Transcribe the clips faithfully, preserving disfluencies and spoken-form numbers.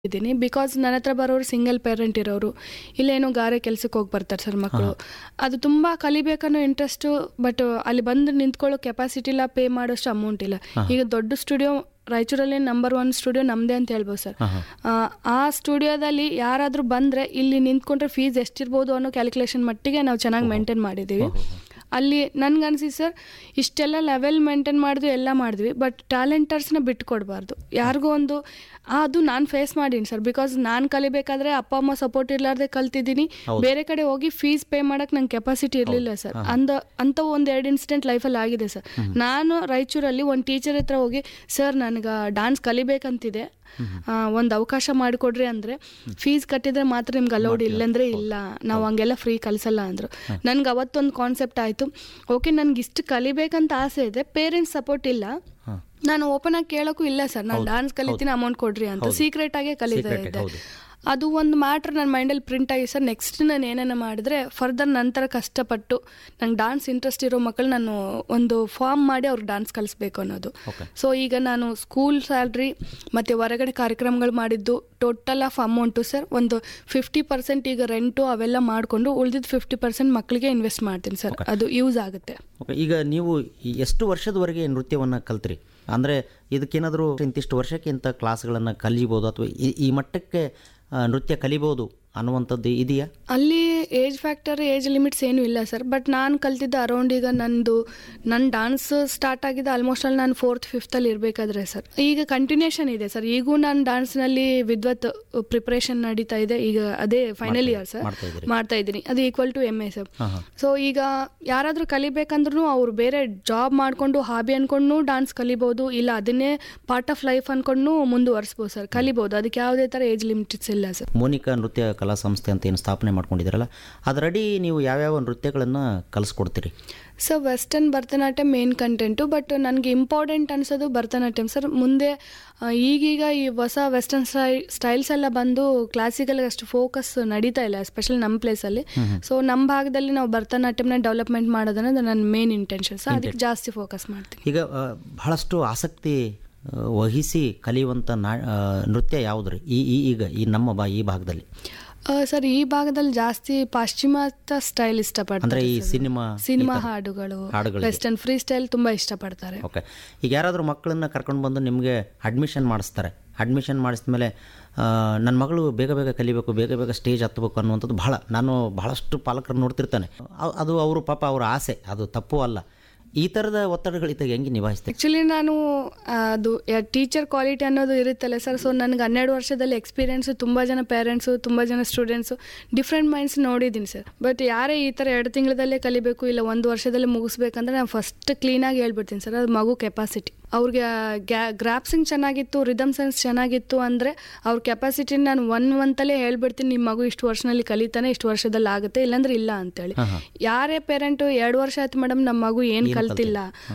ಇದ್ದೀನಿ. ಬಿಕಾಸ್ ನನ್ನ ಹತ್ರ ಬರೋರು ಸಿಂಗಲ್ ಪೇರೆಂಟ್ ಇರೋರು, ಇಲ್ಲೇನೋ ಗಾರೆ ಕೆಲ್ಸಕ್ಕೆ ಹೋಗಿ ಬರ್ತಾರೆ ಸರ್ ಮಕ್ಕಳು. ಅದು ತುಂಬ ಕಲಿಬೇಕನ್ನೋ ಇಂಟ್ರೆಸ್ಟು, ಬಟ್ ಅಲ್ಲಿ ಬಂದು ನಿಂತ್ಕೊಳ್ಳೋ ಕೆಪಾಸಿಟಿ ಇಲ್ಲ, ಪೇ ಮಾಡೋಷ್ಟು ಅಮೌಂಟ್ ಇಲ್ಲ. ಈಗ ದೊಡ್ಡ ಸ್ಟುಡಿಯೋ ರಾಯಚೂರಲ್ಲಿ ನಂಬರ್ ಒನ್ ಸ್ಟುಡಿಯೋ ನಮ್ಮದೇ ಅಂತ ಹೇಳ್ಬೋದು ಸರ್. ಆ ಸ್ಟುಡಿಯೋದಲ್ಲಿ ಯಾರಾದರೂ ಬಂದರೆ ಇಲ್ಲಿ ನಿಂತ್ಕೊಂಡ್ರೆ ಫೀಸ್ ಎಷ್ಟಿರ್ಬೋದು ಅನ್ನೋ ಕ್ಯಾಲ್ಕುಲೇಷನ್ ಮಟ್ಟಿಗೆ ನಾವು ಚೆನ್ನಾಗಿ ಮೇಂಟೈನ್ ಮಾಡಿದ್ದೀವಿ. ಅಲ್ಲಿ ನನ್ಗನ್ಸಿ ಸರ್, ಇಷ್ಟೆಲ್ಲ ಲೆವೆಲ್ ಮೇಂಟೈನ್ ಮಾಡಿದ್ವಿ, ಎಲ್ಲ ಮಾಡಿದ್ವಿ, ಬಟ್ ಟ್ಯಾಲೆಂಟರ್ಸ್ನ ಬಿಟ್ಟು ಕೊಡಬಾರ್ದು. ಯಾರಿಗೂ ಒಂದು ಅದು ನಾನು ಫೇಸ್ ಮಾಡೀನಿ ಸರ್. ಬಿಕಾಸ್ ನಾನು ಕಲಿಬೇಕಾದ್ರೆ ಅಪ್ಪ ಅಮ್ಮ ಸಪೋರ್ಟ್ ಇರಲಾರ್ದೆ ಕಲ್ತಿದ್ದೀನಿ. ಬೇರೆ ಕಡೆ ಹೋಗಿ ಫೀಸ್ ಪೇ ಮಾಡೋಕ್ಕೆ ನಂಗೆ ಕೆಪಾಸಿಟಿ ಇರಲಿಲ್ಲ ಸರ್. ಅಂದ ಅಂಥ ಒಂದು ಎರಡು ಇನ್ಸಿಡೆಂಟ್ ಲೈಫಲ್ಲಿ ಆಗಿದೆ ಸರ್. ನಾನು ರಾಯಚೂರಲ್ಲಿ ಒಂದು ಟೀಚರ್ ಹತ್ರ ಹೋಗಿ, ಸರ್ ನನಗೆ ಡಾನ್ಸ್ ಕಲಿಬೇಕಂತಿದೆ, ಒಂದು ಅವಕಾಶ ಮಾಡಿಕೊಡ್ರಿ ಅಂದರೆ, ಫೀಸ್ ಕಟ್ಟಿದ್ರೆ ಮಾತ್ರ ನಿಮ್ಗೆ ಅಲೌಡ್, ಇಲ್ಲಂದ್ರೆ ಇಲ್ಲ, ನಾವು ಹಂಗೆಲ್ಲ ಫ್ರೀ ಕಲಿಸಲ್ಲ ಅಂದರು. ನನ್ಗೆ ಅವತ್ತೊಂದು ಕಾನ್ಸೆಪ್ಟ್ ಆಯಿತು, ಓಕೆ ನನಗೆ ಇಷ್ಟು ಕಲಿಬೇಕಂತ ಆಸೆ ಇದೆ, ಪೇರೆಂಟ್ಸ್ ಸಪೋರ್ಟ್ ಇಲ್ಲ, ನಾನು ಓಪನ್ ಆಗಿ ಕೇಳೋಕ್ಕೂ ಇಲ್ಲ ಸರ್, ನಾನು ಡಾನ್ಸ್ ಕಲಿತೀನಿ ಅಮೌಂಟ್ ಕೊಡ್ರಿ ಅಂತ ಸೀಕ್ರೆಟ್ ಆಗೇ ಕಲಿತಾ ಇದ್ದೆ. ಅದು ಒಂದು ಮ್ಯಾಟ್ರ್ ನನ್ನ ಮೈಂಡಲ್ಲಿ ಪ್ರಿಂಟ್ ಆಗಿ ಸರ್, ನೆಕ್ಸ್ಟ್ ನಾನು ಏನೇನು ಮಾಡಿದ್ರೆ ಫರ್ದರ್ ನಂತರ ಕಷ್ಟಪಟ್ಟು ನಂಗೆ ಡಾನ್ಸ್ ಇಂಟ್ರೆಸ್ಟ್ ಇರೋ ಮಕ್ಕಳು ನಾನು ಒಂದು ಫಾರ್ಮ್ ಮಾಡಿ ಅವ್ರಿಗೆ ಡಾನ್ಸ್ ಕಲಿಸ್ಬೇಕು ಅನ್ನೋದು. ಸೊ ಈಗ ನಾನು ಸ್ಕೂಲ್ ಸ್ಯಾಲ್ರಿ ಮತ್ತು ಹೊರಗಡೆ ಕಾರ್ಯಕ್ರಮಗಳು ಮಾಡಿದ್ದು ಟೋಟಲ್ ಆಫ್ ಅಮೌಂಟು ಸರ್ ಒಂದು ಫಿಫ್ಟಿ ಪರ್ಸೆಂಟ್ ಈಗ ರೆಂಟು ಅವೆಲ್ಲ ಮಾಡಿಕೊಂಡು ಉಳಿದಿದ್ದು ಫಿಫ್ಟಿ ಪರ್ಸೆಂಟ್ ಮಕ್ಕಳಿಗೆ ಇನ್ವೆಸ್ಟ್ ಮಾಡ್ತೀನಿ ಸರ್. ಅದು ಯೂಸ್ ಆಗುತ್ತೆ. ಈಗ ನೀವು ಎಷ್ಟು ವರ್ಷದವರೆಗೆ ನೃತ್ಯವನ್ನು ಕಲ್ತ್ರಿ? ಅಂದರೆ ಇದಕ್ಕೇನಾದರೂ ಇಂತಿಷ್ಟು ವರ್ಷಕ್ಕೆ ಇಂಥ ಕ್ಲಾಸ್ಗಳನ್ನು ಕಲಿಬೋದು ಅಥವಾ ಈ ಮಟ್ಟಕ್ಕೆ ನೃತ್ಯ ಕಲಿಬೋದು ಅನ್ನುವಂಥದ್ದು ಇದೆಯಾ? ಅಲ್ಲಿ ಏಜ್ ಫ್ಯಾಕ್ಟರ್, ಏಜ್ ಲಿಮಿಟ್ಸ್ ಏನೂ ಇಲ್ಲ ಸರ್. ಬಟ್ ನಾನು ಕಲ್ತಿದ್ದ ಅರೌಂಡ್ ಈಗ ನಂದು ನನ್ನ ಡಾನ್ಸ್ ಸ್ಟಾರ್ಟ್ ಆಗಿದ್ದು ಆಲ್ಮೋಸ್ಟ್ ಅಲ್ಲಿ ನಾನು ಫೋರ್ತ್ ಫಿಫ್ತಲ್ಲಿ ಇರಬೇಕಾದ್ರೆ ಸರ್. ಈಗ ಕಂಟಿನ್ಯೂಷನ್ ಇದೆ ಸರ್. ಈಗೂ ನಾನು ಡಾನ್ಸ್ನಲ್ಲಿ ವಿದ್ವತ್ ಪ್ರಿಪ್ರೇಷನ್ ನಡೀತಾ ಇದೆ. ಈಗ ಅದೇ ಫೈನಲ್ ಇಯರ್ ಸರ್, ಮಾಡ್ತಾ ಇದ್ದೀನಿ. ಅದು equal to M A sir. So ಈಗ ಯಾರಾದರೂ ಕಲಿಬೇಕಂದ್ರೂ ಅವ್ರು ಬೇರೆ ಜಾಬ್ ಮಾಡಿಕೊಂಡು ಹಾಬಿ ಅಂದ್ಕೊಂಡು ಡಾನ್ಸ್ ಕಲಿಬೋದು, ಇಲ್ಲ ಅದನ್ನೇ ಪಾರ್ಟ್ ಆಫ್ ಲೈಫ್ ಅಂದ್ಕೊಂಡು ಮುಂದುವರಿಸ್ಬೋದು ಸರ್, ಕಲಿಬೋದು. ಅದಕ್ಕೆ ಯಾವುದೇ ಥರ ಏಜ್ ಲಿಮಿಟ್ಸ್ ಇಲ್ಲ ಸರ್. ಮೋನಿಕಾ ನೃತ್ಯ ಕಲಾ ಸಂಸ್ಥೆ ಅಂತ ಏನು ಸ್ಥಾಪನೆ ಮಾಡ್ಕೊಂಡಿದ್ದೀರಲ್ಲ, ಅದರಡಿ ನೀವು ಯಾವ್ಯಾವ ನೃತ್ಯಗಳನ್ನು ಕಲಿಸ್ಕೊಡ್ತೀರಿ? Sir western Bharatanatyam main content, but ನನಗೆ ಇಂಪಾರ್ಟೆಂಟ್ ಅನಿಸೋದು ಭರತನಾಟ್ಯಂ ಸರ್. ಮುಂದೆ ಈಗೀಗ ಈ ಹೊಸ ವೆಸ್ಟರ್ನ್ ಸ್ಟೈ ಸ್ಟೈಲ್ಸ್ ಎಲ್ಲ ಬಂದು ಕ್ಲಾಸಿಕಲ್ ಅಷ್ಟು ಫೋಕಸ್ ನಡೀತಾ ಇಲ್ಲ, ಎಸ್ಪೆಷಲಿ ನಮ್ಮ ಪ್ಲೇಸಲ್ಲಿ. ಸೊ ನಮ್ಮ ಭಾಗದಲ್ಲಿ ನಾವು ಭರತನಾಟ್ಯಂನ ಡೆವಲಪ್ಮೆಂಟ್ ಮಾಡೋದನ್ನೋದು ನನ್ನ ಮೇನ್ ಇಂಟೆನ್ಷನ್ ಸರ್. ಅದಕ್ಕೆ ಜಾಸ್ತಿ ಫೋಕಸ್ ಮಾಡ್ತೀನಿ. ಈಗ ಬಹಳಷ್ಟು ಆಸಕ್ತಿ ವಹಿಸಿ ಕಲಿಯುವಂಥ ನಾ ನೃತ್ಯ ಯಾವುದ್ರಿ ಈ ಈಗ ಈ ನಮ್ಮ ಬಾ ಈ ಭಾಗದಲ್ಲಿ? ಸರ್ ಈ ಭಾಗದಲ್ಲಿ ಜಾಸ್ತಿ ಪಾಶ್ಚಿಮಾತ್ಯ ಸ್ಟೈಲ್ ಇಷ್ಟಪಡ್ತಾರೆ. ಈ ಸಿನಿಮಾ ಸಿನಿಮಾ ಹಾಡುಗಳು, ವೆಸ್ಟರ್ನ್ ಫ್ರೀ ಸ್ಟೈಲ್ ತುಂಬ ಇಷ್ಟಪಡ್ತಾರೆ. ಓಕೆ. ಈಗ ಯಾರಾದರೂ ಮಕ್ಕಳನ್ನ ಕರ್ಕೊಂಡು ಬಂದು ನಿಮಗೆ ಅಡ್ಮಿಷನ್ ಮಾಡಿಸ್ತಾರೆ, ಅಡ್ಮಿಷನ್ ಮಾಡಿಸಿದ ಮೇಲೆ ನನ್ನ ಮಗಳು ಬೇಗ ಬೇಗ ಕಲಿಬೇಕು, ಬೇಗ ಬೇಗ ಸ್ಟೇಜ್ ಹತ್ತಬೇಕು ಅನ್ನುವಂಥದ್ದು ಬಹಳ ನಾನು ಬಹಳಷ್ಟು ಪಾಲಕರು ನೋಡ್ತಿರ್ತಾನೆ. ಅದು ಅವರು ಪಾಪ ಅವರ ಆಸೆ, ಅದು ತಪ್ಪು ಅಲ್ಲ. ಈ ಥರದ ಒತ್ತಡಗಳಿದ್ದಾಗ ಹೆಂಗೆ ನಿಭಾಯಿಸ್ತಾರೆ? ಆ್ಯಕ್ಚುಲಿ ನಾನು ಅದು ಟೀಚರ್ ಕ್ವಾಲಿಟಿ ಅನ್ನೋದು ಇರುತ್ತಲ್ಲ ಸರ್. ಸೊ ನನಗೆ ಹನ್ನೆರಡು ವರ್ಷದಲ್ಲಿ ಎಕ್ಸ್ಪೀರಿಯೆನ್ಸು, ತುಂಬ ಜನ ಪೇರೆಂಟ್ಸು, ತುಂಬ ಜನ ಸ್ಟೂಡೆಂಟ್ಸು, ಡಿಫ್ರೆಂಟ್ ಮೈಂಡ್ಸ್ ನೋಡಿದ್ದೀನಿ ಸರ್. ಬಟ್ ಯಾರೇ ಈ ಥರ ಎರಡು ತಿಂಗಳಲ್ಲೇ ಕಲಿಬೇಕು, ಇಲ್ಲ ಒಂದು ವರ್ಷದಲ್ಲೇ ಮುಗಿಸ್ಬೇಕಂದ್ರೆ ನಾನು ಫಸ್ಟ್ ಕ್ಲೀನಾಗಿ ಹೇಳ್ಬಿಡ್ತೀನಿ ಸರ್, ಅದು ಮಗು ಕೆಪಾಸಿಟಿ. ಅವ್ರಿಗೆ ಗ್ಯಾ ಗ್ರಾಪ್ಸಿಂಗ್ ಚೆನ್ನಾಗಿತ್ತು, ರಿದಮ್ ಸೆನ್ಸ್ ಚೆನ್ನಾಗಿತ್ತು ಅಂದರೆ ಅವ್ರ ಕೆಪಾಸಿಟಿನ ನಾನು ಒನ್ ಮಂತಲ್ಲೇ ಹೇಳ್ಬಿಡ್ತೀನಿ, ನಿಮ್ಮ ಮಗು ಇಷ್ಟು ವರ್ಷದಲ್ಲಿ ಕಲಿತಾನೆ, ಇಷ್ಟು ವರ್ಷದಲ್ಲಿ ಆಗುತ್ತೆ, ಇಲ್ಲಾಂದ್ರೆ ಇಲ್ಲ ಅಂತೇಳಿ. ಯಾರೇ ಪೇರೆಂಟು ಎರಡು ವರ್ಷ ಆಯ್ತು ಮೇಡಮ್ ನಮ್ಮ ಮಗು ಏನು ಕಲ್ತಿಲ್ಲ,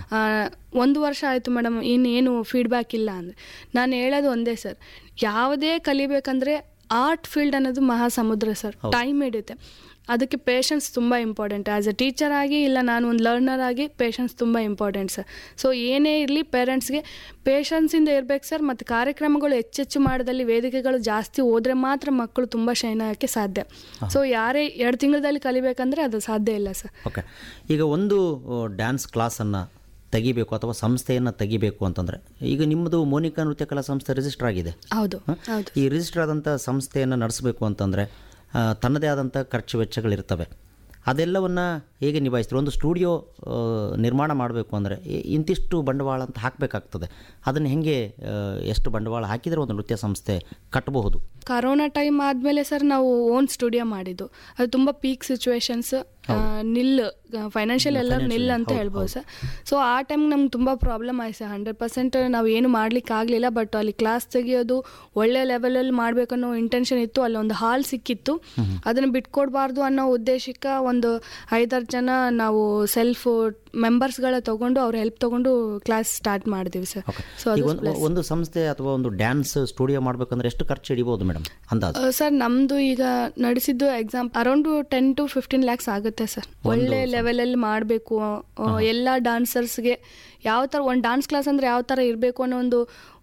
ಒಂದು ವರ್ಷ ಆಯಿತು ಮೇಡಮ್ ಇನ್ನೇನು ಫೀಡ್ಬ್ಯಾಕ್ ಇಲ್ಲ ಅಂದರೆ ನಾನು ಹೇಳೋದು ಒಂದೇ ಸರ್, ಯಾವುದೇ ಕಲಿಬೇಕಂದ್ರೆ ಆರ್ಟ್ ಫೀಲ್ಡ್ ಅನ್ನೋದು ಮಹಾ ಸಮುದ್ರ ಸರ್. ಟೈಮ್ ಹಿಡಿಯುತ್ತೆ. ಅದಕ್ಕೆ ಪೇಷನ್ಸ್ ತುಂಬ ಇಂಪಾರ್ಟೆಂಟ್. ಆ್ಯಸ್ ಎ ಟೀಚರ್ ಆಗಿ, ಇಲ್ಲ ನಾನು ಒಂದು ಲರ್ನರ್ ಆಗಿ ಪೇಷನ್ಸ್ ತುಂಬ ಇಂಪಾರ್ಟೆಂಟ್ ಸರ್. ಸೊ ಏನೇ ಇರಲಿ ಪೇರೆಂಟ್ಸ್ಗೆ ಪೇಷನ್ಸಿಂದ ಇರಬೇಕು ಸರ್. ಮತ್ತು ಕಾರ್ಯಕ್ರಮಗಳು ಹೆಚ್ಚೆಚ್ಚು ಮಾಡೋದಲ್ಲಿ ವೇದಿಕೆಗಳು ಜಾಸ್ತಿ ಹೋದರೆ ಮಾತ್ರ ಮಕ್ಕಳು ತುಂಬ ಶೈನ್ ಆಗೋಕ್ಕೆ ಸಾಧ್ಯ. ಸೊ ಯಾರೇ ಎರಡು ತಿಂಗಳಲ್ಲಿ ಕಲಿಬೇಕಂದ್ರೆ ಅದು ಸಾಧ್ಯ ಇಲ್ಲ ಸರ್. ಓಕೆ. ಈಗ ಒಂದು ಡ್ಯಾನ್ಸ್ ಕ್ಲಾಸನ್ನು ತೆಗಿಬೇಕು ಅಥವಾ ಸಂಸ್ಥೆಯನ್ನು ತೆಗಿಬೇಕು ಅಂತಂದರೆ, ಈಗ ನಿಮ್ಮದು ಮೋನಿಕಾ ನೃತ್ಯ ಕಲಾ ಸಂಸ್ಥೆ ರಿಜಿಸ್ಟರ್ ಆಗಿದೆ. ಹೌದು ಹೌದು. ಈ ರಿಜಿಸ್ಟರ್ ಆದಂಥ ಸಂಸ್ಥೆಯನ್ನು ನಡೆಸಬೇಕು ಅಂತಂದರೆ ತನ್ನದೇ ಆದಂಥ ಖರ್ಚು ವೆಚ್ಚಗಳಿರ್ತವೆ. ಅದೆಲ್ಲವನ್ನು ಹೇಗೆ ನಿಭಾಯಿಸ್ತಾರೆ? ಒಂದು ಸ್ಟುಡಿಯೋ ನಿರ್ಮಾಣ ಮಾಡಬೇಕು ಅಂದರೆ ಇಂತಿಷ್ಟು ಬಂಡವಾಳ ಅಂತ ಹಾಕಬೇಕಾಗ್ತದೆ. ಅದನ್ನು ಹೇಗೆ, ಎಷ್ಟು ಬಂಡವಾಳ ಹಾಕಿದರೆ ಒಂದು ನೃತ್ಯ ಸಂಸ್ಥೆ ಕಟ್ಟಬಹುದು? ಕರೋನಾ ಟೈಮ್ ಆದಮೇಲೆ ಸರ್ ನಾವು ಓನ್ ಸ್ಟುಡಿಯೋ ಮಾಡಿದ್ದು. ಅದು ತುಂಬ ಪೀಕ್ ಸಿಚುವೇಶನ್ಸ್, ನಿಲ್ ಫೈನಾನ್ಷಿಯಲ್ ಎಲ್ಲ ನಿಲ್ ಅಂತ ಹೇಳ್ಬೋದು ಸರ್. ಸೊ ಆ ಟೈಮ್ ನಮ್ಗೆ ತುಂಬ ಪ್ರಾಬ್ಲಮ್ ಆಯ್ತು ಸರ್. ಹಂಡ್ರೆಡ್ ಪರ್ಸೆಂಟ್ ನಾವು ಏನು ಮಾಡ್ಲಿಕ್ಕೆ ಆಗಲಿಲ್ಲ. ಬಟ್ ಅಲ್ಲಿ ಕ್ಲಾಸ್ ತೆಗಿಯೋದು ಒಳ್ಳೆ ಲೆವೆಲಲ್ಲಿ ಮಾಡಬೇಕನ್ನೋ ಇಂಟೆನ್ಷನ್ ಇತ್ತು. ಅಲ್ಲಿ ಒಂದು ಹಾಲ್ ಸಿಕ್ಕಿತ್ತು, ಅದನ್ನು ಬಿಟ್ಕೊಡ್ಬಾರ್ದು ಅನ್ನೋ ಉದ್ದೇಶಕ್ಕೆ ಒಂದು ಐದಾರು ಜನ ನಾವು ಸೆಲ್ಫ್ ಮೆಂಬರ್ಸ್ಗಳ ತಗೊಂಡು ಅವ್ರ ಹೆಲ್ಪ್ ತಗೊಂಡು ಕ್ಲಾಸ್ ಸ್ಟಾರ್ಟ್ ಮಾಡಿದೀವಿ ಸರ್. ಸೊ ಒಂದು ಸಂಸ್ಥೆ ಅಥವಾ ಒಂದು ಡ್ಯಾನ್ಸ್ ಸ್ಟುಡಿಯೋ ಮಾಡಬೇಕಂದ್ರೆ ಎಷ್ಟು ಖರ್ಚು ಹಿಡಿಬೋದು ಮೇಡಮ್ ಅಂದಾಜು? ಸರ್ ನಮ್ಮದು ಈಗ ನಡೆಸಿದ್ದು exam around ten to fifteen lakhs ಆಗುತ್ತೆ ಸರ್. ಒಳ್ಳೆ ಲೆವೆಲಲ್ಲಿ ಮಾಡಬೇಕು, ಎಲ್ಲ ಡಾನ್ಸರ್ಸ್ಗೆ ಯಾವ ಥರ ಒಂದು ಡಾನ್ಸ್ ಕ್ಲಾಸ್ ಅಂದರೆ ಯಾವ ಥರ ಇರಬೇಕು ಅನ್ನೋ ಒಂದು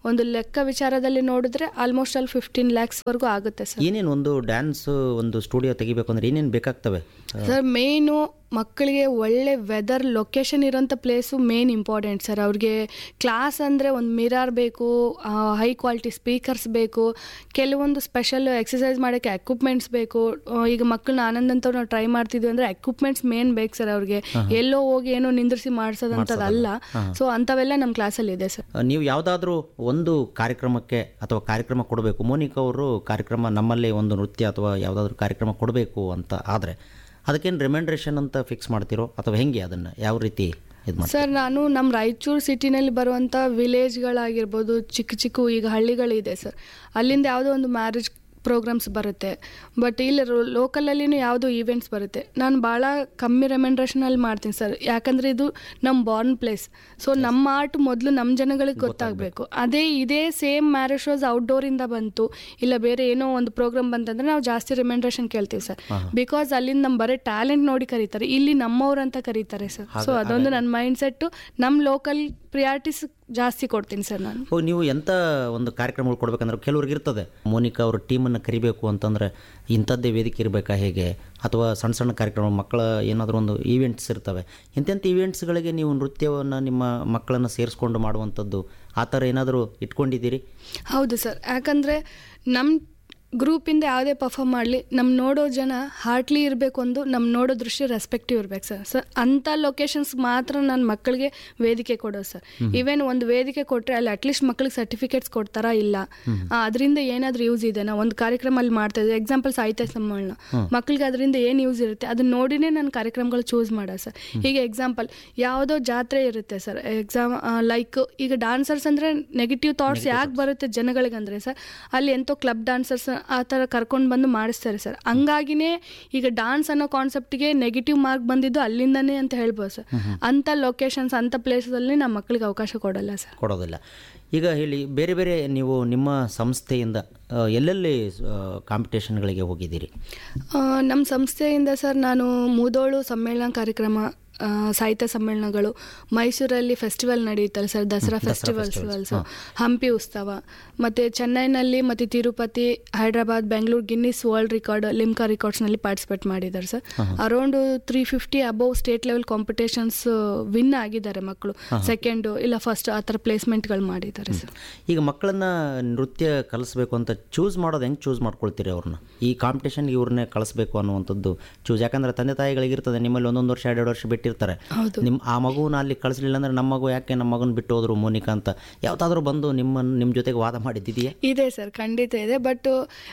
ಒಂದು ಲೆಕ್ಕ ವಿಚಾರದಲ್ಲಿ ನೋಡಿದ್ರೆ ಆಲ್ಮೋಸ್ಟ್ ಅಲ್ಲಿ ಫಿಫ್ಟೀನ್ ಲ್ಯಾಕ್ಸ್ವರೆಗೂ ಆಗುತ್ತೆ ಸರ್. ಏನೇನು ಒಂದು ಡ್ಯಾನ್ಸ್ ಒಂದು ಸ್ಟುಡಿಯೋ ತೆಗಿಬೇಕು ಅಂದರೆ ಏನೇನು ಬೇಕಾಗ್ತವೆ ಸರ್? ಮೇಯ್ನು ಮಕ್ಕಳಿಗೆ ಒಳ್ಳೆ ವೆದರ್ ಲೊಕೇಶನ್ ಇರೋಂಥ ಪ್ಲೇಸು ಮೇನ್ ಇಂಪಾರ್ಟೆಂಟ್ ಸರ್. ಅವ್ರಿಗೆ ಕ್ಲಾಸ್ ಅಂದರೆ ಒಂದು ಮಿರರ್ ಬೇಕು, ಹೈ ಕ್ವಾಲಿಟಿ ಸ್ಪೀಕರ್ಸ್ ಬೇಕು, ಕೆಲವೊಂದು ಸ್ಪೆಷಲ್ ಎಕ್ಸಸೈಸ್ ಮಾಡೋಕ್ಕೆ ಎಕ್ವಿಪ್ಮೆಂಟ್ಸ್ ಬೇಕು. ಈಗ ಮಕ್ಕಳನ್ನ ಆನಂದ್ ಅಂತ ನಾವು ಟ್ರೈ ಮಾಡ್ತಿದ್ವಿ ಅಂದರೆ ಎಕ್ವಿಪ್ಮೆಂಟ್ಸ್ ಮೇನ್ ಬೇಕು ಸರ್. ಅವ್ರಿಗೆ ಎಲ್ಲೋ ಹೋಗಿ ಏನೋ ನಿಂದ್ರಿಸಿ ಮಾಡಿಸೋದಂಥದ್ದಲ್ಲ. ಸೊ ಅಂಥವೆಲ್ಲ ನಮ್ಮ ಕ್ಲಾಸಲ್ಲಿ ಇದೆ ಸರ್. ನೀವು ಯಾವುದಾದ್ರೂ ಒಂದು ಕಾರ್ಯಕ್ರಮಕ್ಕೆ ಅಥವಾ ಕಾರ್ಯಕ್ರಮ ಕೊಡಬೇಕು, ಮೋನಿಕಾ ಅವರು ಕಾರ್ಯಕ್ರಮ ನಮ್ಮಲ್ಲೇ ಒಂದು ನೃತ್ಯ ಅಥವಾ ಯಾವುದಾದ್ರೂ ಕಾರ್ಯಕ್ರಮ ಕೊಡಬೇಕು ಅಂತ ಆದರೆ ಅದಕ್ಕೇನು ರಿಮೆಂಡ್ರೇಷನ್ ಅಂತ ಫಿಕ್ಸ್ ಮಾಡ್ತಿರೋ ಅಥವಾ ಹೆಂಗೆ, ಅದನ್ನು ಯಾವ ರೀತಿ ಇದು ಮಾಡಿ? ಸರ್, ನಾನು ನಮ್ಮ ರಾಯಚೂರು ಸಿಟಿನಲ್ಲಿ ಬರುವಂಥ ವಿಲೇಜ್ಗಳಾಗಿರ್ಬೋದು, ಚಿಕ್ಕ ಚಿಕ್ಕ ಈಗ ಹಳ್ಳಿಗಳಿದೆ ಸರ್, ಅಲ್ಲಿಂದ ಯಾವುದೋ ಒಂದು ಮ್ಯಾರೇಜ್ ಪ್ರೋಗ್ರಾಮ್ಸ್ ಬರುತ್ತೆ. ಬಟ್ ಇಲ್ಲಿ ಲೋಕಲಲ್ಲಿನೂ ಯಾವುದೋ ಈವೆಂಟ್ಸ್ ಬರುತ್ತೆ. ನಾನು ಭಾಳ ಕಮ್ಮಿ ರೆಮೆಂಡ್ರೇಷನಲ್ಲಿ ಮಾಡ್ತೀನಿ ಸರ್, ಯಾಕಂದರೆ ಇದು ನಮ್ಮ ಬಾರ್ನ್ ಪ್ಲೇಸ್. ಸೊ ನಮ್ಮ ಆರ್ಟ್ ಮೊದಲು ನಮ್ಮ ಜನಗಳಿಗೆ ಗೊತ್ತಾಗಬೇಕು. ಅದೇ ಇದೇ ಸೇಮ್ ಮ್ಯಾರೇಜ್ ಶೋಸ್ ಔಟ್ಡೋರಿಂದ ಬಂತು, ಇಲ್ಲ ಬೇರೆ ಏನೋ ಒಂದು ಪ್ರೋಗ್ರಾಮ್ ಬಂತಂದರೆ ನಾವು ಜಾಸ್ತಿ ರೆಮೆಂಡ್ರೇಷನ್ ಕೇಳ್ತೀವಿ ಸರ್. ಬಿಕಾಸ್ ಅಲ್ಲಿಂದ ನಮ್ಮ ಬರೀ ಟ್ಯಾಲೆಂಟ್ ನೋಡಿ ಕರೀತಾರೆ, ಇಲ್ಲಿ ನಮ್ಮವ್ರು ಅಂತ ಕರೀತಾರೆ ಸರ್. ಸೊ ಅದೊಂದು ನನ್ನ ಮೈಂಡ್ ಸೆಟ್ಟು, ನಮ್ಮ ಲೋಕಲ್ ಪ್ರಿಯಾರಿಟೀಸ್ ಜಾಸ್ತಿ ಕೊಡ್ತೀನಿ ಸರ್ ನಾನು. ಓ, ನೀವು ಎಂಥ ಒಂದು ಕಾರ್ಯಕ್ರಮಗಳು ಕೊಡಬೇಕಂದ್ರೆ ಕೆಲವ್ರಿಗೆ ಇರ್ತದೆ, ಮೋನಿಕಾ ಅವ್ರ ಟೀಮನ್ನು ಕರಿಬೇಕು ಅಂತಂದರೆ ಇಂಥದ್ದೇ ವೇದಿಕೆ ಇರಬೇಕಾ ಹೇಗೆ, ಅಥವಾ ಸಣ್ಣ ಸಣ್ಣ ಕಾರ್ಯಕ್ರಮ ಮಕ್ಕಳ ಏನಾದರೂ ಒಂದು ಈವೆಂಟ್ಸ್ ಇರ್ತವೆ, ಇಂಥಂಥ ಈವೆಂಟ್ಸ್ಗಳಿಗೆ ನೀವು ನೃತ್ಯವನ್ನು ನಿಮ್ಮ ಮಕ್ಕಳನ್ನು ಸೇರಿಸ್ಕೊಂಡು ಮಾಡುವಂಥದ್ದು ಆ ಥರ ಏನಾದರೂ ಇಟ್ಕೊಂಡಿದ್ದೀರಿ? ಹೌದು ಸರ್, ಯಾಕಂದರೆ ನಮ್ಮ ಗ್ರೂಪಿಂದ ಯಾವುದೇ ಪರ್ಫಾರ್ಮ್ ಮಾಡಲಿ ನಮ್ಮ ನೋಡೋ ಜನ ಹಾರ್ಟ್ಲಿ ಇರಬೇಕು, ಒಂದು ನಮ್ಮ ನೋಡೋ ದೃಷ್ಟಿ ರೆಸ್ಪೆಕ್ಟಿವ್ ಇರಬೇಕು ಸರ್. ಸರ್ ಅಂಥ ಲೊಕೇಶನ್ಸ್ ಮಾತ್ರ ನನ್ನ ಮಕ್ಕಳಿಗೆ ವೇದಿಕೆ ಕೊಡೋದು ಸರ್. ಈವನ್ ಒಂದು ವೇದಿಕೆ ಕೊಟ್ಟರೆ ಅಲ್ಲಿ ಅಟ್ಲೀಸ್ಟ್ ಮಕ್ಕಳಿಗೆ ಸರ್ಟಿಫಿಕೇಟ್ಸ್ ಕೊಡ್ತಾರಾ ಇಲ್ಲ, ಅದರಿಂದ ಏನಾದರೂ ಯೂಸ್ ಇದೆ, ನಾವು ಒಂದು ಕಾರ್ಯಕ್ರಮ ಅಲ್ಲಿ ಮಾಡ್ತಾ ಇದ್ದೀವಿ, ಎಕ್ಸಾಂಪಲ್ ಸಾಹಿತ್ಯ ಸಮ್ಮೇಳನ, ಮಕ್ಕಳಿಗೆ ಅದರಿಂದ ಏನು ಯೂಸ್ ಇರುತ್ತೆ ಅದನ್ನ ನೋಡಿನೇ ನನ್ನ ಕಾರ್ಯಕ್ರಮಗಳು ಚೂಸ್ ಮಾಡೋ ಸರ್. ಹೀಗೆ ಎಕ್ಸಾಂಪಲ್ ಯಾವುದೋ ಜಾತ್ರೆ ಇರುತ್ತೆ ಸರ್, ಎಕ್ಸಾಮ್ ಲೈಕ್ ಈಗ ಡಾನ್ಸರ್ಸ್ ಅಂದರೆ ನೆಗೆಟಿವ್ ಥಾಟ್ಸ್ ಯಾಕೆ ಬರುತ್ತೆ ಜನಗಳಿಗೆ ಅಂದರೆ ಸರ್, ಅಲ್ಲಿ ಎಂತೋ ಕ್ಲಬ್ ಡಾನ್ಸರ್ಸ್ ಆ ಥರ ಕರ್ಕೊಂಡು ಬಂದು ಮಾಡಿಸ್ತಾರೆ ಸರ್. ಹಂಗಾಗಿನೇ ಈಗ ಡಾನ್ಸ್ ಅನ್ನೋ ಕಾನ್ಸೆಪ್ಟಿಗೆ ನೆಗೆಟಿವ್ ಮಾರ್ಕ್ ಬಂದಿದ್ದು ಅಲ್ಲಿಂದನೇ ಅಂತ ಹೇಳ್ಬೋದು ಸರ್. ಅಂಥ ಲೊಕೇಶನ್ಸ್ ಅಂಥ ಪ್ಲೇಸಲ್ಲಿ ನಮ್ಮ ಮಕ್ಕಳಿಗೆ ಅವಕಾಶ ಕೊಡಲ್ಲ ಸರ್, ಕೊಡೋದಿಲ್ಲ. ಈಗ ಹೇಳಿ, ಬೇರೆ ಬೇರೆ ನೀವು ನಿಮ್ಮ ಸಂಸ್ಥೆಯಿಂದ ಎಲ್ಲೆಲ್ಲಿ ಕಾಂಪಿಟೇಷನ್ಗಳಿಗೆ ಹೋಗಿದ್ದೀರಿ? ನಮ್ಮ ಸಂಸ್ಥೆಯಿಂದ ಸರ್ ನಾನು ಮೂದೋಳು ಸಮ್ಮೇಳನ ಕಾರ್ಯಕ್ರಮ, ಸಾಹಿತ್ಯ ಸಮ್ಮೇಳನಗಳು, ಮೈಸೂರಲ್ಲಿ festival ನಡೆಯುತ್ತಲ್ಲ sir, Dasara festivals, Hampi ಉತ್ಸವ, ಮತ್ತು ಚೆನ್ನೈನಲ್ಲಿ ಮತ್ತು Tirupati, Hyderabad, Bengaluru Guinness world record, Limca ರೆಕಾರ್ಡ್ಸ್ನಲ್ಲಿ participate ಮಾಡಿದ್ದಾರೆ sir. Around three fifty above state level competitions win ಆಗಿದ್ದಾರೆ ಮಕ್ಕಳು, ಸೆಕೆಂಡು ಇಲ್ಲ ಫಸ್ಟ್ ಆ ಥರ ಪ್ಲೇಸ್ಮೆಂಟ್ಗಳು ಮಾಡಿದ್ದಾರೆ ಸರ್. ಈಗ ಮಕ್ಕಳನ್ನ ನೃತ್ಯ ಕಲಿಸ್ಬೇಕು ಅಂತ ಚೂಸ್ ಮಾಡೋದು ಹೆಂಗೆ ಚೂಸ್ ಮಾಡ್ಕೊಳ್ತೀರಿ ಅವ್ರನ್ನ? ಈ ಕಾಂಪಿಟೇಷನ್ಗೆ ಇವ್ರನ್ನೇ ಕಳಿಸ್ಬೇಕು ಅನ್ನುವಂಥದ್ದು ಚೂಸ್, ಯಾಕಂದರೆ ತಂದೆ ತಾಯಿಗಳಿಗಿರ್ತದೆ, ನಿಮ್ಮಲ್ಲಿ ಒಂದೊಂದು ವರ್ಷ ಎರಡು ವರ್ಷ ಬಿಟ್ಟು ಇರ್ತಾರೆ, ನಿಮ್ಮ ಆ ಮಗುನ ಅಲ್ಲಿ ಕಳಿಸ್ಲಿಲ್ಲ ಅಂದ್ರೆ ನಮ್ಮ ಮಗು ಯಾಕೆ ನಮ್ಮ ಮಗನ ಬಿಟ್ಟು ಹೋದ್ರು ಮೋನಿಕಾ ಅಂತ ಯಾವ್ದಾದ್ರು ಬಂದು ನಿಮ್ಮ ನಿಮ್ಮ ಜೊತೆಗೆ ವಾದ ಮಾಡಿದ್ದಿದೆಯಾ? ಇದೆ ಸರ್, ಖಂಡಿತ ಇದೆ. ಬಟ್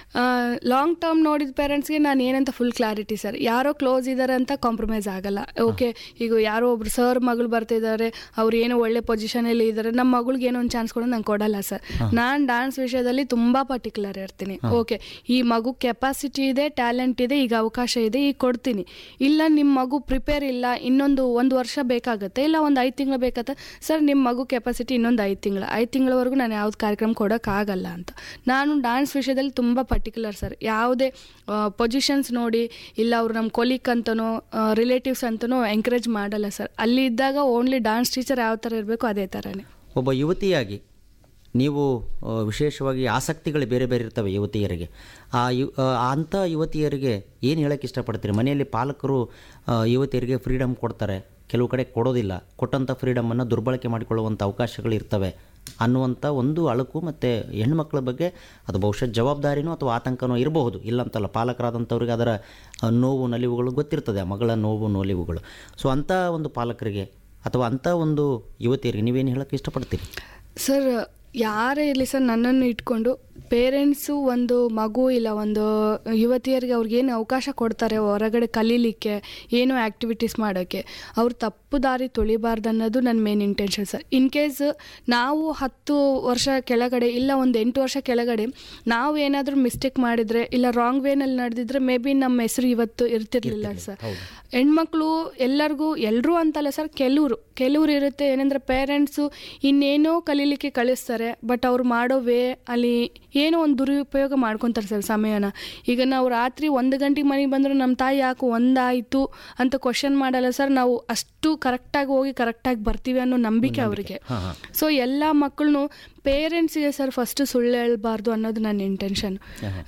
ಲಾಂಗ್ ಟರ್ಮ್ ನೋಡಿದ ಪೇರೆಂಟ್ಸ್ಗೆ ನಾನು ಏನಂತ ಫುಲ್ ಕ್ಲಾರಿಟಿ ಸರ್, ಯಾರೋ ಕ್ಲೋಸ್ ಇದ್ದಾರೆ ಅಂತ ಕಾಂಪ್ರಮೈಸ್ ಆಗಲ್ಲ. ಓಕೆ, ಈಗ ಯಾರೋ ಒಬ್ರು ಸರ್ ಮಗಳು ಬರ್ತಿದ್ದಾರೆ, ಅವ್ರು ಏನೋ ಒಳ್ಳೆ ಪೊಸಿಷನಲ್ಲಿ ಇದ್ದಾರೆ, ನಮ್ಮ ಮಗಳಿಗೆ ಏನೋ ಒಂದು ಚಾನ್ಸ್ ಕೊಡೋದು ನಂಗೆ ಕೊಡಲ್ಲ ಸರ್. ನಾನು ಡ್ಯಾನ್ಸ್ ವಿಷಯದಲ್ಲಿ ತುಂಬ ಪರ್ಟಿಕ್ಯುಲರ್ ಇರ್ತೀನಿ. ಓಕೆ, ಈ ಮಗು ಕೆಪಾಸಿಟಿ ಇದೆ, ಟ್ಯಾಲೆಂಟ್ ಇದೆ, ಈಗ ಅವಕಾಶ ಇದೆ, ಈಗ ಕೊಡ್ತೀನಿ. ಇಲ್ಲ ನಿಮ್ಮ ಮಗು ಪ್ರಿಪೇರ್ ಇಲ್ಲ, ಇನ್ನೊಂದು ಒಂದು ವರ್ಷ ಬೇಕಾಗುತ್ತೆ, ಇಲ್ಲ ಒಂದು ಐದು ತಿಂಗಳು ಬೇಕಾಗುತ್ತೆ ಸರ್, ನಿಮ್ಮ ಮಗು ಕೆಪಾಸಿಟಿ ಇನ್ನೊಂದು ಐದು ತಿಂಗಳು ಐದು ತಿಂಗಳವರೆಗೂ ನಾನು ಯಾವ್ದು ಕಾರ್ಯಕ್ರಮ ಕೊಡೋಕ್ಕಾಗಲ್ಲ ಅಂತ. ನಾನು ಡ್ಯಾನ್ಸ್ ವಿಷಯದಲ್ಲಿ ತುಂಬ ಪರ್ಟಿಕ್ಯುಲರ್ ಸರ್. ಯಾವುದೇ ಪೊಸಿಷನ್ಸ್ ನೋಡಿ, ಇಲ್ಲ ಅವರು ನಮ್ಮ ಕೊಲೀಗ್ ಅಂತನೋ ರಿಲೇಟಿವ್ಸ್ ಅಂತನೋ ಎಂಕರೇಜ್ ಮಾಡಲ್ಲ ಸರ್. ಅಲ್ಲಿ ಇದ್ದಾಗ ಓನ್ಲಿ ಡ್ಯಾನ್ಸ್ ಟೀಚರ್ ಯಾವ ಥರ ಇರಬೇಕು ಅದೇ ಥರನೇ. ಒಬ್ಬ ಯುವತಿಯಾಗಿ ನೀವು ವಿಶೇಷವಾಗಿ ಆಸಕ್ತಿಗಳು ಬೇರೆ ಬೇರೆ ಇರ್ತವೆ ಯುವತಿಯರಿಗೆ, ಆ ಯು ಅಂಥ ಯುವತಿಯರಿಗೆ ಏನು ಹೇಳೋಕ್ಕೆ ಇಷ್ಟಪಡ್ತೀರಿ? ಮನೆಯಲ್ಲಿ ಪಾಲಕರು ಯುವತಿಯರಿಗೆ ಫ್ರೀಡಮ್ ಕೊಡ್ತಾರೆ, ಕೆಲವು ಕಡೆ ಕೊಡೋದಿಲ್ಲ, ಕೊಟ್ಟಂಥ ಫ್ರೀಡಮನ್ನು ದುರ್ಬಳಕೆ ಮಾಡಿಕೊಳ್ಳುವಂಥ ಅವಕಾಶಗಳು ಇರ್ತವೆ ಅನ್ನುವಂಥ ಒಂದು ಅಳುಕು, ಮತ್ತು ಹೆಣ್ಮಕ್ಳ ಬಗ್ಗೆ ಅದು ಬಹುಶಃ ಜವಾಬ್ದಾರಿನೋ ಅಥವಾ ಆತಂಕನೋ ಇರಬಹುದು, ಇಲ್ಲಂತಲ್ಲ, ಪಾಲಕರಾದಂಥವ್ರಿಗೆ ಅದರ ನೋವು ನಲಿವುಗಳು ಗೊತ್ತಿರ್ತದೆ, ಮಗಳ ನೋವು ನಲಿವುಗಳು. ಸೊ ಅಂಥ ಒಂದು ಪಾಲಕರಿಗೆ ಅಥವಾ ಅಂಥ ಒಂದು ಯುವತಿಯರಿಗೆ ನೀವೇನು ಹೇಳೋಕ್ಕೆ ಇಷ್ಟಪಡ್ತೀರಿ? ಸರ್, ಯಾರೇ ಇರಲಿ ಸರ್, ನನ್ನನ್ನು ಇಟ್ಕೊಂಡು ಪೇರೆಂಟ್ಸು ಒಂದು ಮಗು ಇಲ್ಲ ಒಂದು ಯುವತಿಯರಿಗೆ ಅವ್ರಿಗೇನು ಅವಕಾಶ ಕೊಡ್ತಾರೆ ಹೊರಗಡೆ ಕಲೀಲಿಕ್ಕೆ, ಏನೋ ಆ್ಯಕ್ಟಿವಿಟೀಸ್ ಮಾಡೋಕ್ಕೆ, ಅವ್ರು ತಪ್ಪು ದಾರಿ ತುಳಿಬಾರ್ದು ಅನ್ನೋದು ನನ್ನ main intention sir. In case ನಾವು ಹತ್ತು ವರ್ಷ ಕೆಳಗಡೆ ಇಲ್ಲ ಒಂದು ಎಂಟು ವರ್ಷ ಕೆಳಗಡೆ ನಾವು ಏನಾದರೂ ಮಿಸ್ಟೇಕ್ ಮಾಡಿದರೆ ಇಲ್ಲ ರಾಂಗ್ ವೇನಲ್ಲಿ ನಡೆದಿದ್ರೆ ಮೇ ಬಿ ನಮ್ಮ ಹೆಸರು ಇವತ್ತು ಇರ್ತಿರ್ಲಿಲ್ಲ ಸರ್. ಹೆಣ್ಮಕ್ಳು ಎಲ್ಲರಿಗೂ, ಎಲ್ಲರೂ ಅಂತಲ್ಲ ಸರ್, ಕೆಲವರು ಕೆಲವರು ಇರುತ್ತೆ ಏನಂದರೆ ಪೇರೆಂಟ್ಸು ಇನ್ನೇನೋ ಕಲೀಲಿಕ್ಕೆ ಕಳಿಸ್ತಾರೆ, ಮಾಡ್ತಾರೆ, ಬಟ್ ಅವ್ರು ಮಾಡೋ ವೇ ಅಲ್ಲಿ ಏನೋ ಒಂದು ದುರುಪಯೋಗ ಮಾಡ್ಕೊತಾರೆ ಸರ್ ಸಮಯನ. ಈಗ ನಾವು ರಾತ್ರಿ ಒಂದು ಗಂಟೆಗೆ ಮನೆಗೆ ಬಂದರೂ ನಮ್ಮ ತಾಯಿ ಯಾಕೆ ಒಂದಾಯಿತು ಅಂತ ಕ್ವಶನ್ ಮಾಡಲ್ಲ ಸರ್. ನಾವು ಅಷ್ಟು ಕರೆಕ್ಟಾಗಿ ಹೋಗಿ ಕರೆಕ್ಟಾಗಿ ಬರ್ತೀವಿ ಅನ್ನೋ ನಂಬಿಕೆ ಅವರಿಗೆ. ಸೊ ಎಲ್ಲ ಮಕ್ಕಳನ್ನು ಪೇರೆಂಟ್ಸಿಗೆ ಸರ್ ಫಸ್ಟ್ ಸುಳ್ಳು ಹೇಳ್ಬಾರ್ದು ಅನ್ನೋದು ನನ್ನ ಇಂಟೆನ್ಷನ್.